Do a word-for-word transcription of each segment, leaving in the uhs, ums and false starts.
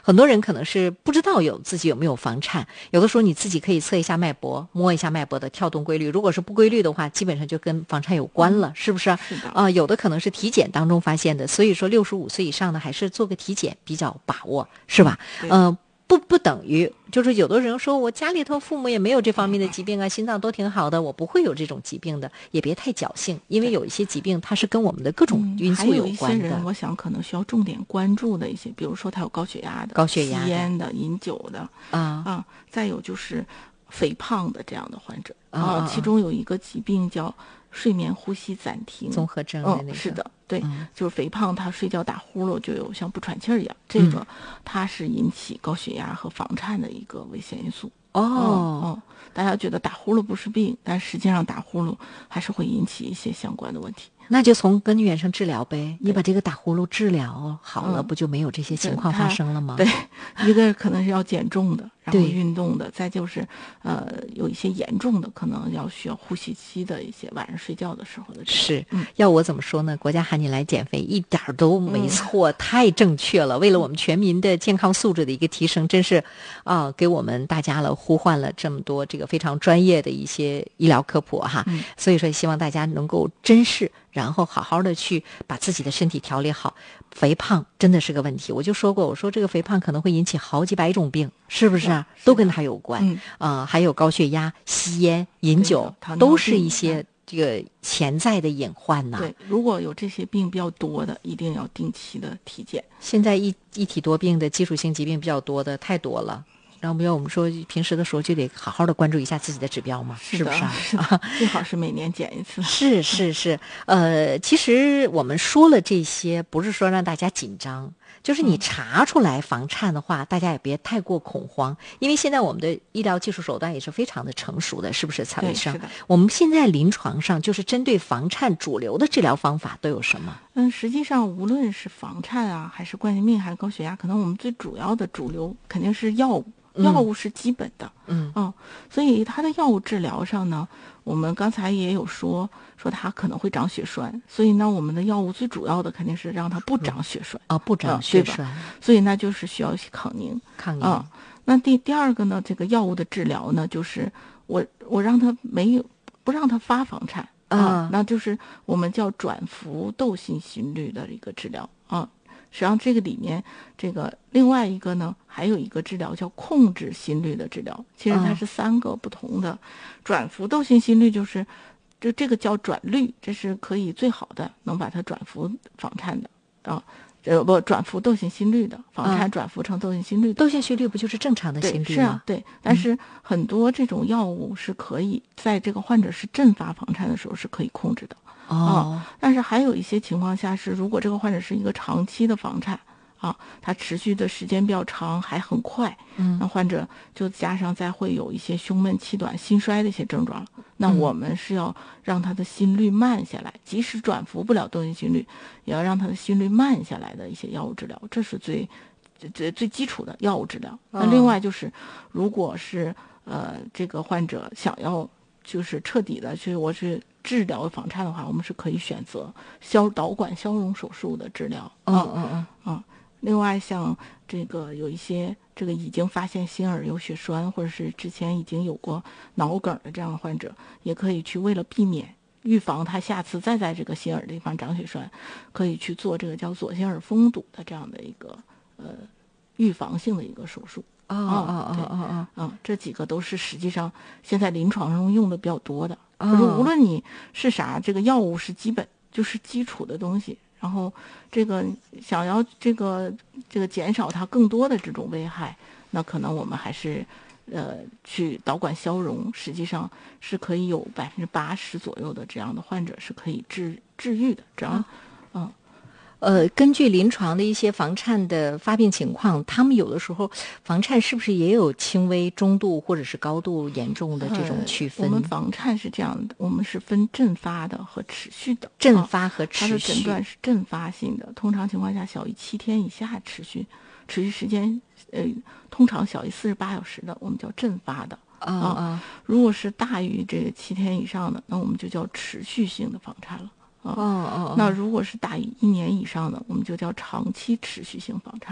很多人可能是不知道有自己有没有房颤，有的时候你自己可以测一下脉搏，摸一下脉搏的跳动规律，如果是不规律的话，基本上就跟房颤有关了，嗯、是不是？ 是的。 啊、呃，有的可能是体检当中发现的，所以说六十五岁以上的还是做个体检比较把握，是吧？嗯。呃不不等于就是有的人说我家里头父母也没有这方面的疾病啊，心脏都挺好的，我不会有这种疾病的，也别太侥幸，因为有一些疾病它是跟我们的各种因素有关的。嗯、 还有一些人我想可能需要重点关注的一些，比如说他有高血压的、 高血压的、 吸烟的、饮酒的啊啊，再有就是肥胖的这样的患者啊，啊其中有一个疾病叫睡眠呼吸暂停综合症的那个、 嗯、是的。对、 嗯， 就是肥胖，他睡觉打呼噜就有像不喘气儿一样，这个它是引起高血压和房颤的一个危险因素。 哦哦，大家觉得打呼噜不是病，但实际上打呼噜还是会引起一些相关的问题。 那就从根源上治疗呗，你把这个打呼噜治疗好了、嗯、不就没有这些情况发生了吗？ 对，一个可能是要减重的，然后运动的，再就是呃有一些严重的可能要需要呼吸机的一些晚上睡觉的时候的。 是、 嗯、 要我怎么说呢？国家喊你来减肥一点都没错、嗯、太正确了，为了我们全民的健康素质的一个提升，真是啊、呃、给我们大家了呼唤了这么多这个非常专业的一些医疗科普哈、 嗯、 所以说希望大家能够珍视，然后好好的去把自己的身体调理好。肥胖真的是个问题，我就说过，我说这个肥胖可能会引起好几百种病，是不是啊？是都跟它有关。 嗯啊、呃，还有高血压、吸烟、饮酒，都是一些这个潜在的隐患呐。 对，如果有这些病比较多的，一定要定期的体检。 现在一一体多病的基础性疾病比较多的太多了。然后不要我们说平时的时候就得好好的关注一下自己的指标嘛， 是不是啊？ 是的，最好是每年检一次。 是是是，呃，其实我们说了这些，不是说让大家紧张，就是你查出来房颤的话，嗯、大家也别太过恐慌，因为现在我们的医疗技术手段也是非常的成熟的，是不是，曹医生？ 是的。 我们现在临床上就是针对房颤主流的治疗方法都有什么？ 嗯，实际上无论是房颤啊，还是冠心病，还是高血压，可能我们最主要的主流肯定是药物。药物是基本的， 嗯嗯，所以它的药物治疗上呢，我们刚才也有说说它可能会长血栓，所以呢，我们的药物最主要的肯定是让它不长血栓啊、嗯哦，不长血栓、 嗯，所以那就是需要抗凝， 抗凝。 啊、嗯，那第第二个呢，这个药物的治疗呢，就是我我让它没有不让它发房颤啊、嗯，那就是我们叫转服窦性心律的一个治疗啊。嗯实际上这个里面这个另外一个呢还有一个治疗叫控制心律的治疗，其实它是三个不同的、嗯、转服窦性心律就是这这个叫转律，这是可以最好的能把它转服房颤的啊，呃不转服窦性心律的房颤转服成窦性心律的、 嗯、窦性心律不就是正常的心律吗？ 是啊，对，但是很多这种药物是可以在这个患者是阵发房颤的时候是可以控制的哦、 啊，但是还有一些情况下是，如果这个患者是一个长期的房颤啊，它持续的时间比较长，还很快， 嗯， 那患者就加上再会有一些胸闷气短、心衰的一些症状，那我们是要让他的心率慢下来，即使转服不了窦性心律，也要让他的心率慢下来的一些药物治疗，这是最最最基础的药物治疗。 哦、 那另外就是，如果是呃这个患者想要就是彻底的去我是治疗房颤的话，我们是可以选择消导管消融手术的治疗。 嗯嗯嗯嗯。另外像这个有一些这个已经发现心耳有血栓，或者是之前已经有过脑梗的这样的患者，也可以去为了避免预防他下次再在这个心耳地方长血栓，可以去做这个叫左心耳封堵的这样的一个呃预防性的一个手术。 哦哦哦哦哦， 嗯，这几个都是实际上现在临床上用的比较多的。 可是无论你是啥，这个药物是基本就是基础的东西。然后这个想要这个这个减少它更多的这种危害，那可能我们还是呃去导管消融，实际上是可以有百分之八十左右的这样的患者是可以治治愈的。只要嗯。 哦呃，根据临床的一些房颤的发病情况，他们有的时候房颤是不是也有轻微、中度或者是高度严重的这种区分？ 呃、我们房颤是这样的，我们是分阵发的和持续的。 阵发和持续， 它的诊断是阵发性的，通常情况下小于七天以下持续，持续时间呃通常小于四十八小时的，我们叫阵发的。 啊啊、哦， 如果是大于这个七天以上的，那我们就叫持续性的房颤了。 哦哦， 那如果是大于一年以上的，我们就叫长期持续性房颤了。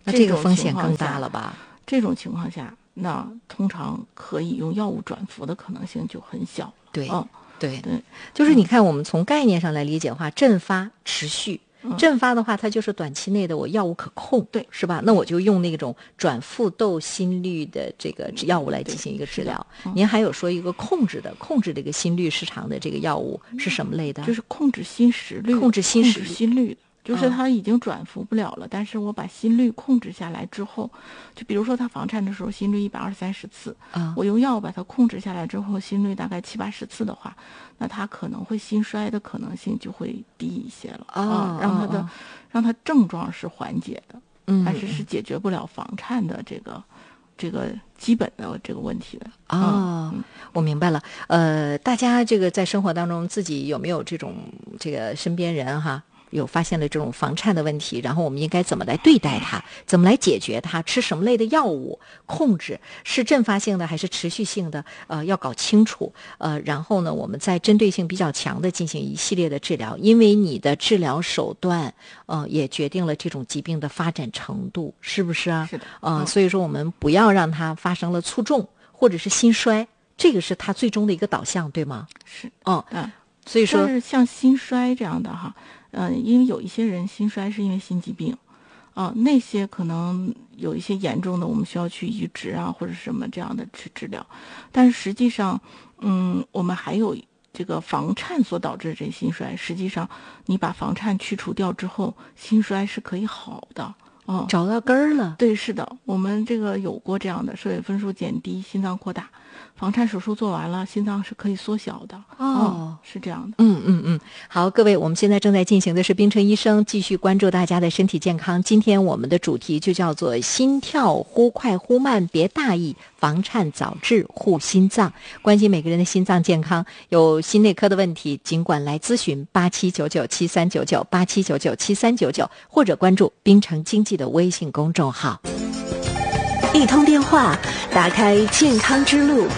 那这个风险更大了吧？ 这种情况下，那通常可以用药物转服的可能性就很小。 对， 嗯， 对对， 就是你看，我们从概念上来理解的话，阵发持续。阵发的话，它就是短期内的我药物可控， 对， 是吧？那我就用那种转腹窦心律的这个药物来进行一个治疗。 嗯、 您还有说一个控制的，控制这个心律失常的这个药物是什么类的？ 就是控制心时律， 控制心时心律的。就是他已经转服不了了，嗯、但是我把心率控制下来之后，就比如说他房颤的时候心率一百二三十次， 嗯、 我用药把它控制下来之后，心率大概七八十次的话，那他可能会心衰的可能性就会低一些了啊、 哦嗯，让他的、哦、让他症状是缓解的， 嗯， 但是是解决不了房颤的这个这个基本的这个问题的。 哦、嗯，我明白了。呃，大家这个在生活当中自己有没有这种这个身边人哈？有发现了这种房颤的问题，然后我们应该怎么来对待它，怎么来解决它，吃什么类的药物控制，是阵发性的还是持续性的，呃要搞清楚。呃然后呢我们再针对性比较强的进行一系列的治疗，因为你的治疗手段呃也决定了这种疾病的发展程度，是不是啊？ 是的。 呃、嗯、所以说我们不要让它发生了卒中或者是心衰，这个是它最终的一个导向，对吗？ 是。 嗯嗯， 所以说但是像心衰这样的哈，嗯、呃，因为有一些人心衰是因为心疾病，啊、呃，那些可能有一些严重的，我们需要去移植啊或者什么这样的去治疗。但是实际上，嗯，我们还有这个房颤所导致的这心衰，实际上你把房颤去除掉之后，心衰是可以好的。哦， 找到根儿了。 对，是的，我们这个有过这样的射血分数减低，心脏扩大，房颤手术做完了，心脏是可以缩小的。 哦， 哦是这样的。 嗯嗯嗯，好，各位，我们现在正在进行的是冰城医生继续关注大家的身体健康。今天我们的主题就叫做心跳忽快忽慢别大意，房颤早治护心脏。关心每个人的心脏健康，有心内科的问题，尽管来咨询八七九九七三九九八七九九七三九九，或者关注冰城经济的微信公众号。 一通电话，打开健康之路。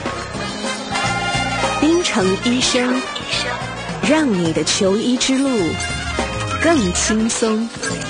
冰城医生，让你的求医之路更轻松。